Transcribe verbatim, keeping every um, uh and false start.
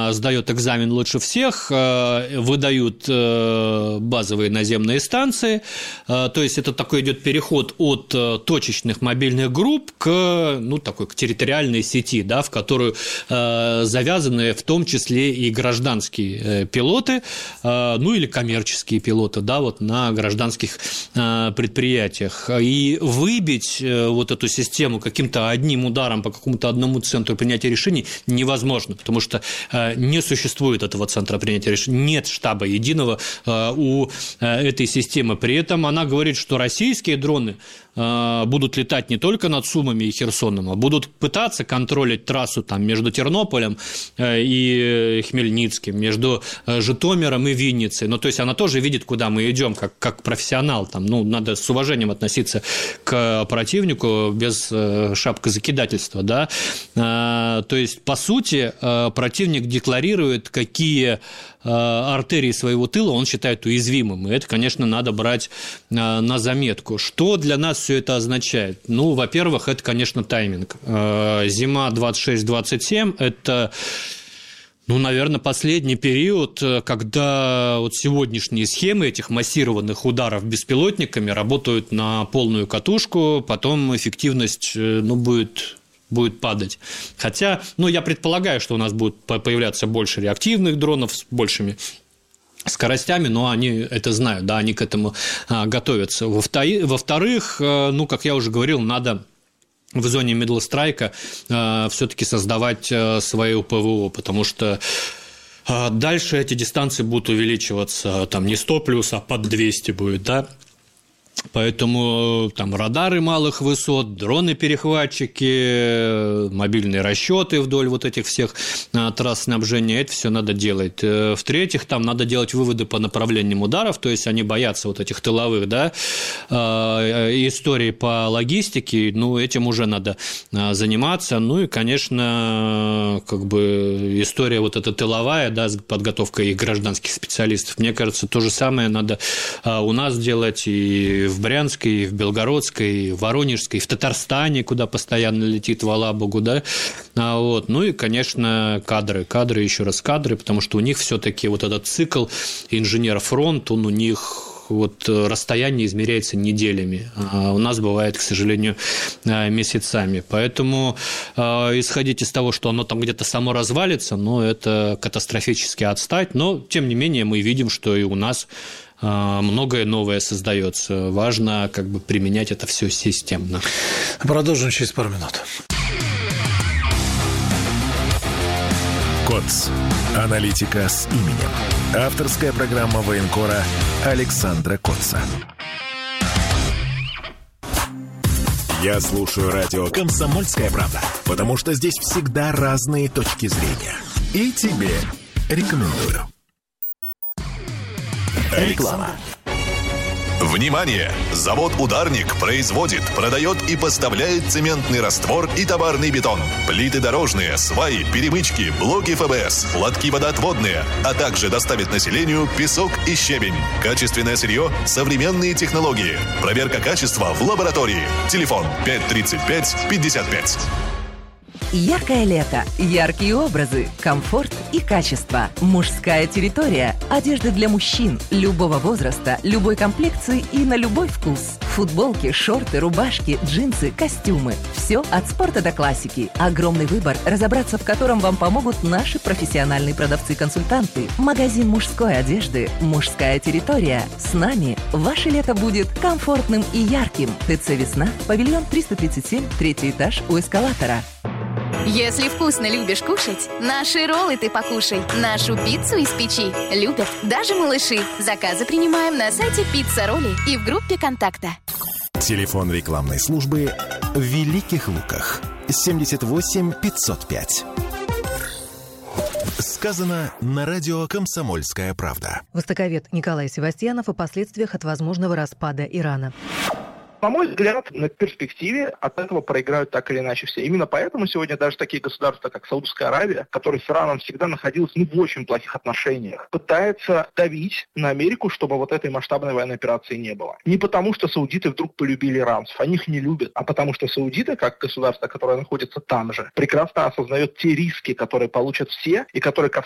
сдает экзамен лучше всех, выдают базовые наземные станции, то есть это такой идет переход от точечных мобильных групп к, ну, такой, к территориальной сети, да, в которую завязаны в том числе и гражданские пилоты, ну или коммерческие пилоты, да, вот на гражданских предприятиях. И выбить вот эту систему каким-то одним ударом по какому-то одному центру принятия решений невозможно, потому что не существует этого центра принятия решений, нет штаба единого у этой системы. При этом она говорит, что российские дроны будут летать не только над Сумами и Херсоном, а будут пытаться контролить трассу там, между Тернополем и Хмельницким, между Житомиром и Винницей. Ну, то есть она тоже видит, куда мы идем, как, как профессионал. Там, ну, надо с уважением относиться к противнику без шапкозакидательства. Да? То есть, по сути, противник декларирует, какие артерии своего тыла он считает уязвимым. И это, конечно, надо брать на заметку. Что для нас все это означает? Ну, во-первых, это, конечно, тайминг. Зима двадцать шесть двадцать семь – это, ну, наверное, последний период, когда вот сегодняшние схемы этих массированных ударов беспилотниками работают на полную катушку, потом эффективность, ну, будет... будет падать. Хотя, ну, я предполагаю, что у нас будет появляться больше реактивных дронов с большими скоростями, но они это знают, да, они к этому а, готовятся. Во-вторых, ну, как я уже говорил, надо в зоне middle strike а, все-таки создавать а, свое ПВО, потому что а, дальше эти дистанции будут увеличиваться, там не сто плюс, а под двести будет, да. Поэтому там радары малых высот, дроны-перехватчики, мобильные расчеты вдоль вот этих всех трасс снабжения, это все надо делать. В-третьих, там надо делать выводы по направлениям ударов, то есть они боятся вот этих тыловых, да, историй по логистике, ну, этим уже надо заниматься. Ну и, конечно, как бы история вот эта тыловая, да, с подготовкой их гражданских специалистов, мне кажется, то же самое надо у нас делать и в Брянской, и в Белгородской, и в Воронежской, и в Татарстане, куда постоянно летит в Алабугу, да, вот. Ну и, конечно, кадры, кадры, еще раз кадры, потому что у них все-таки вот этот цикл инженер-фронт, он у них вот расстояние измеряется неделями, а у нас бывает, к сожалению, месяцами. Поэтому исходить из того, что оно там где-то само развалится, ну, это катастрофически отстать, но, тем не менее, мы видим, что и у нас многое новое создается. Важно как бы применять это все системно. Продолжим через пару минут. КОЦ. Аналитика с именем. Авторская программа военкора Александра Коца. Я слушаю радио «Комсомольская правда», потому что здесь всегда разные точки зрения. И тебе рекомендую. Реклама. Внимание! Завод «Ударник» производит, продает и поставляет цементный раствор и товарный бетон, плиты дорожные, сваи, перемычки, блоки ФБС, лотки водоотводные, а также доставит населению песок и щебень. Качественное сырье, современные технологии. Проверка качества в лаборатории. Телефон пять тридцать пять пятьдесят пять. Яркое лето, яркие образы, комфорт и качество. Мужская территория. Одежда для мужчин любого возраста, любой комплекции и на любой вкус. Футболки, шорты, рубашки, джинсы, костюмы. Все от спорта до классики. Огромный выбор, разобраться в котором вам помогут наши профессиональные продавцы-консультанты. Магазин мужской одежды «Мужская территория». С нами ваше лето будет комфортным и ярким. ТЦ «Весна», павильон триста тридцать семь, третий этаж у эскалатора. Если вкусно любишь кушать, наши роллы ты покушай. Нашу пиццу из печи любят даже малыши. Заказы принимаем на сайте «Пицца Ролли» и в группе «Контакта». Телефон рекламной службы в Великих Луках. семьдесят восемь пятьсот пять. Сказано на радио «Комсомольская правда». Востоковед Николай Севастьянов о последствиях от возможного распада Ирана. На мой взгляд, на перспективе от этого проиграют так или иначе все. Именно поэтому сегодня даже такие государства, как Саудовская Аравия, которая с Ираном всегда находилась ну, в очень плохих отношениях, пытается давить на Америку, чтобы вот этой масштабной военной операции не было. Не потому, что саудиты вдруг полюбили иранцев, они их не любят, а потому что саудиты, как государство, которое находится там же, прекрасно осознает те риски, которые получат все, и которые